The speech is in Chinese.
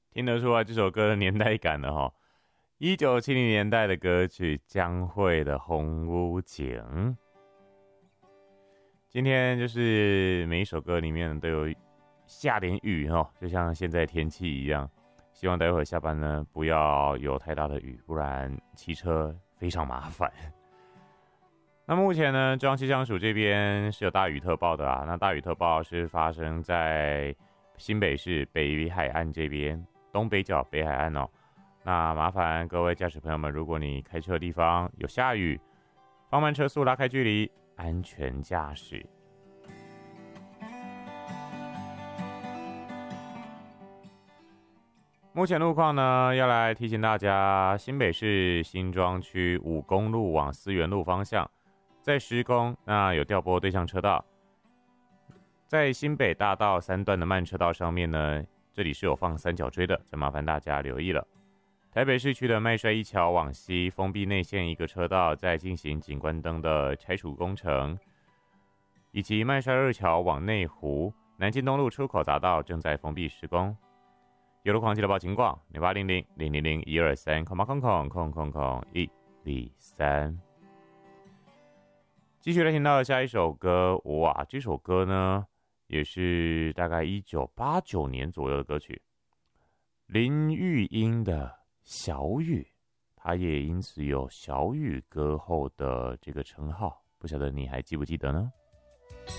听得出来这首歌的年代感了哈。1970年代的歌曲，江蕙的《红屋景》。今天就是每一首歌里面都有下点雨哈，就像现在天气一样。希望待会下班呢不要有太大的雨，不然骑车非常麻烦。那目前呢，中央气象署这边是有大雨特报的啊。那大雨特报是发生在新北市北海岸这边，东北角北海岸哦。那麻烦各位驾驶朋友们，如果你开车的地方有下雨，放慢车速，拉开距离，安全驾驶。目前路况呢，要来提醒大家，新北市新庄区5公路往思源路方向在施工，那有调拨对向车道。在新北大道3段的慢车道上面呢，这里是有放三角锥的，就麻烦大家留意了。台北市区的麦帅一桥往西封闭内线一个车道在进行景观灯的拆除工程，以及麦帅2桥往内湖南京东路出口匝道正在封闭施工。有路况记得报警广0800-000-123，继续来听到下一首歌。哇，这首歌呢也是大概1989年左右的歌曲，林玉英的小雨，她也因此有小雨歌后的这个称号，不晓得你还记不记得呢？